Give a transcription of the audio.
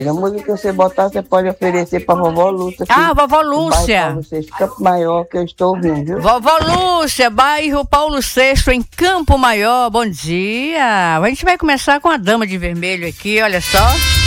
A música que você botar, você pode oferecer pra vovó Lúcia. Ah, vovó Lúcia. Paulo VI, Campo Maior, que eu estou ouvindo, viu? Vovó Lúcia, bairro Paulo VI, em Campo Maior. Bom dia. A gente vai começar com a Dama de Vermelho aqui, olha só.